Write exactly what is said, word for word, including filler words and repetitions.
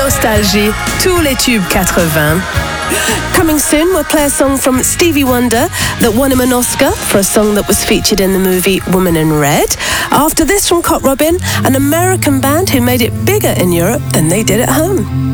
Nostalgie, tous les tubes quatre-vingts. Coming soon, we'll play a song from Stevie Wonder that won him an Oscar for a song that was featured in the movie Woman in Red. After this, from Cot Robin, an American band who made it bigger in Europe than they did at home.